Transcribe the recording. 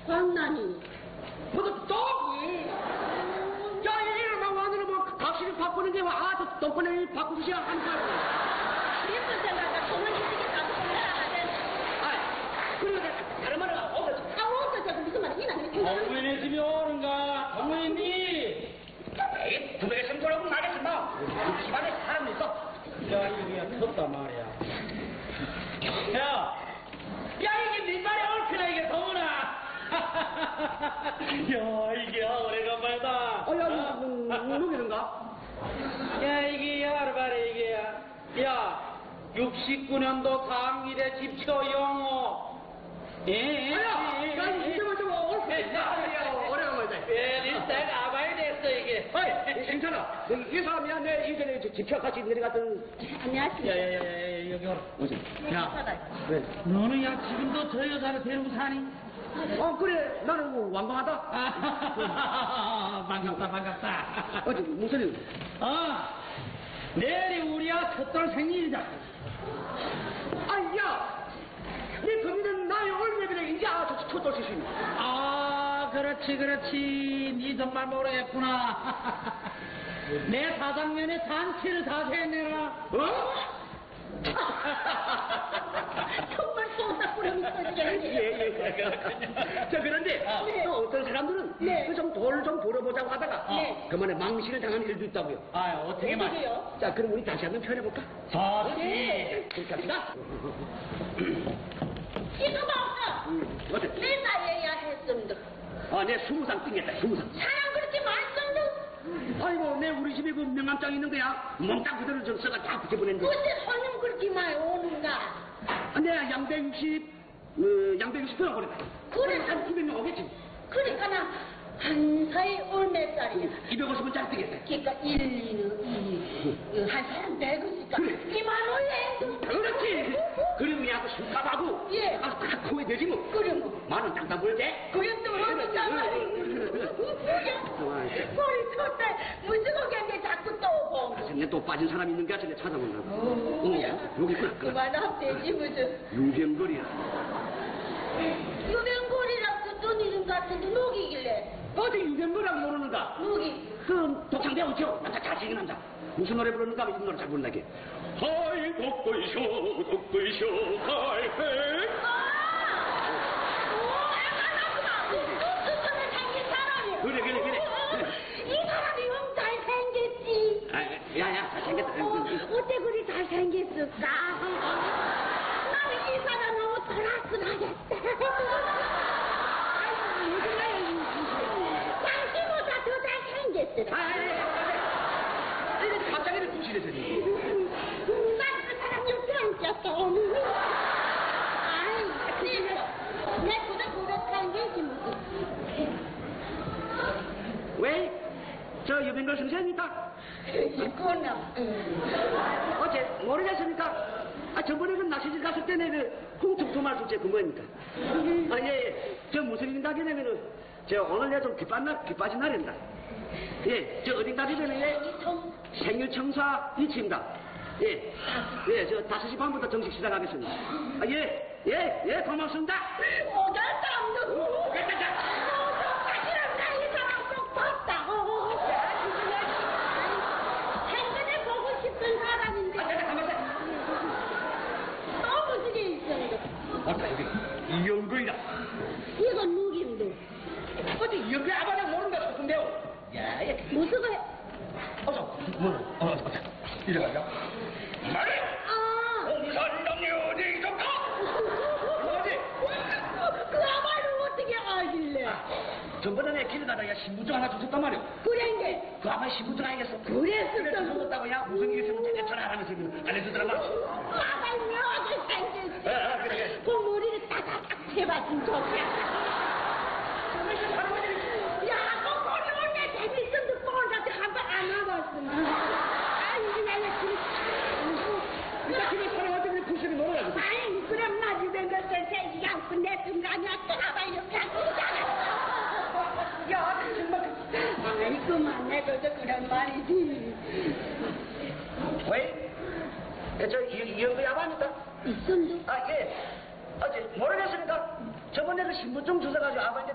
광란이. 뭐도 떡이. 야, 이놈아, 완전히 뭐, 각시를 바꾸는 게, 또 똥꼬를 바꾸듯이야, 한 살. 예쁜 생각과 돈을 이렇게 바꾸면 하든. 그리고 다른 말은 없어. 없어서 무슨 말이지? 어머니 집에 오는가? 어머니! 에이, 구백에 sem조라고 말했지, 마. 집안에 사람이 있어. 야, 이게 컸단 말이야. 야! 야, 이게 네 말이 옳구나, 이게 더구나! 야, 이게 오래간만이다. 누구인가? 야, 이게 알바래, 이게. 야, 69년도 상일의 집초 영호. 오래간만이다. 내가 아바이 됐어, 이게. 괜찮아. 이 사람이야, 내 이전에 집차 같이 내려갔던. 안녕하십니까. 야, 여기 와라. 야, 왜? 너는 야, 지금도 저 여자를 데리고 사니? 그래. 나는 뭐, 완방하다. 반갑다. 무슨 일? 내일이 우리야 첫돌 생일이다. 야! 네 거기는 나의 올매비래. 이제 첫돌 시신. 그렇지. 니 정말 모르겠구나. 내 사장면에 잔치를 다 세내라. 정말 쏟아부름이 터지겠네. 자, 그런데 또 어떤 사람들은 좀 돌 좀 벌어보자고 하다가 그만에 망신을 당하는 일도 있다고요. 어떻게 어떻게요? 자, 그럼 우리 다시 한번 표현해볼까? 좋지. 그렇게 합시다. 지금 없어. 어때? 내 나이에야 했음도. 내 20상 띵했다, 20상. 사람 그렇게 말씀도. 아이고, 내 우리 집에 그 명함장 있는 거야. 몽땅 그대로 좀 써가 다 붙여보냈는데. 근데 손님 그렇게 많이 오는가? 내가 양배60 끊어버렸다. 그래. 한 200명 오겠지. 그러니까 나 한 사이 올몇 살이야? 250원짜리 뜨겠다. 그러니까 1, 2는 한 사람 150가 그래. 2만 원에 그렇지. 그리고 야그 술값하고 예. 다 코에 되지 뭐. 그래 뭐. 만원 땅땅 벌대. 그래 또 어디잖아. 머리 쳤다. 무지개인데 자꾸 또 보고. 근데 또 빠진 사람 있는 게 같은데 찾아본다고. 여기 있구나. 그만하면 되지 무슨. 유병거리야. 유명골이라고 돈 이름 같은데 누구이길래? 어디 유병거라고 모르는가? 누구이? 그 독창 배우죠? 남자 잘생긴 남자. 무슨 노래 부르는가? 이 노래 잘 부른다게. 하이 독거이쇼 하이 헤. 무슨 생긴 사람이야? 그래. 이 사람이 형 잘생겼지. 야야 잘생겼다. 어때 그리 잘생겼을까? 나는 이 사람 너무 도라스나겠다. 당신보다 더 잘생겼어. 이게 갑자기 부실해서. 난그 사람 옆에 앉았어. 내 그저 고백한 게지 무슨. 왜? 저 유병걸 선생입니까? 이거나. 어째 모르겠습니까? 저번에 그 낚시질 갔을 때내 그 홍툭투말 숙제 그 뭐입니까? 예. 저 무슨 일인가 하냐면은 저 오늘 내가 좀 귀빠진 날입니다. 예. 저 어딘가 되면은 생일 청사 일치입니다. 예. 저 5시 반부터 정식 시작하겠습니다. 예, 고맙습니다. 오겠다. 사실은 나 이 사람 꼭 봤다. 생전에 보고 싶은 사람인데. 또 무슨 일 있었는데? 맞다, 여기 이영거이다. 이건 누구인데? 어디 이영거이 아바나 모른다 싶은데요. 야, 무슨 거? 어서, 이리 가자. 말해! 공산당연히 좋다! 뭐지? 그야말로 어떻게 알길래? 전번에 길 가다가 신분증 하나 줬었단 말이오. 그랬는데. 그 아마 신분증 아니겠어? 그랬었어. 줬었다고 야 무슨 일 있으면 제가 전화하면서 알려주더라 말. 아가 묘하게 생겼어. 그래. 그 머리를 따다닥 해봤으면 좋겠다. 야, 그 머리 원래 재밌었는데 뻔한테 한번 안 와봤으면. 아니, 내가 그래 사람한테 그냥 부실이 놀아가지고. 아니, 그럼 나 집에 그 선생이 않고 내 순간이야. 떠나봐, 이렇게 하잖아. 야, 정말. 아이, 그만해도 그런 말이지. 왜? 저 이영거이 아바입니까? 있었는데? 예. 어제 모르겠습니까? 저번에 그 신분증 주워가지고 아버지